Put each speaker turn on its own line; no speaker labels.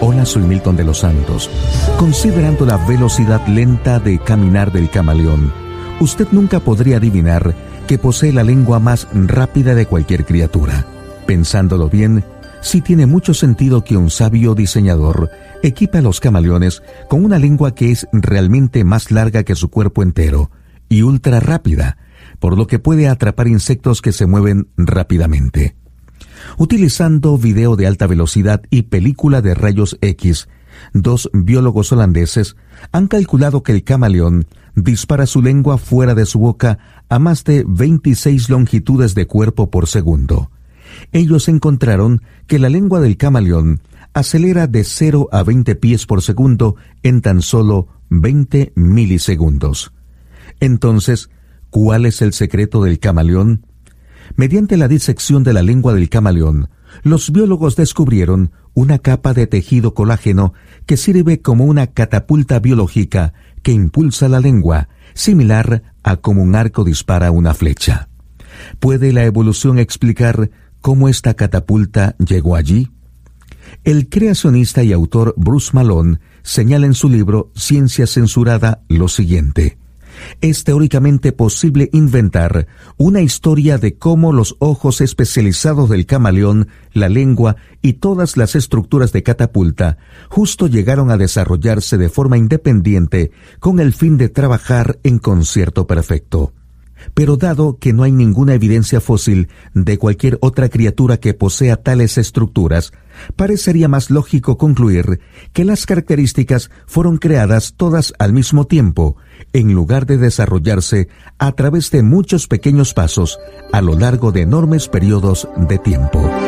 Hola, soy Milton de los Santos. Considerando la velocidad lenta de caminar del camaleón, usted nunca podría adivinar que posee la lengua más rápida de cualquier criatura. Pensándolo bien, sí tiene mucho sentido que un sabio diseñador equipe a los camaleones con una lengua que es realmente más larga que su cuerpo entero y ultra rápida, por lo que puede atrapar insectos que se mueven rápidamente. Utilizando video de alta velocidad y película de rayos X, dos biólogos holandeses han calculado que el camaleón dispara su lengua fuera de su boca a más de 26 longitudes de cuerpo por segundo. Ellos encontraron que la lengua del camaleón acelera de 0 a 20 pies por segundo en tan solo 20 milisegundos. Entonces, ¿cuál es el secreto del camaleón? Mediante la disección de la lengua del camaleón, los biólogos descubrieron una capa de tejido colágeno que sirve como una catapulta biológica que impulsa la lengua, similar a como un arco dispara una flecha. ¿Puede la evolución explicar cómo esta catapulta llegó allí? El creacionista y autor Bruce Malone señala en su libro Ciencia Censurada lo siguiente: es teóricamente posible inventar una historia de cómo los ojos especializados del camaleón, la lengua y todas las estructuras de catapulta justo llegaron a desarrollarse de forma independiente con el fin de trabajar en concierto perfecto. Pero dado que no hay ninguna evidencia fósil de cualquier otra criatura que posea tales estructuras, parecería más lógico concluir que las características fueron creadas todas al mismo tiempo, en lugar de desarrollarse a través de muchos pequeños pasos a lo largo de enormes periodos de tiempo.